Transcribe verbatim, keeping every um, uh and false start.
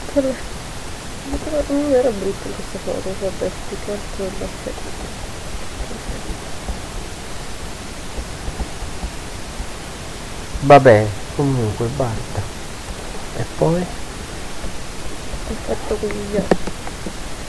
Quella... non era brutta questa foto, vabbè, più che altro l'aspetto. Vabbè, comunque basta. E poi? Ho fatto così già.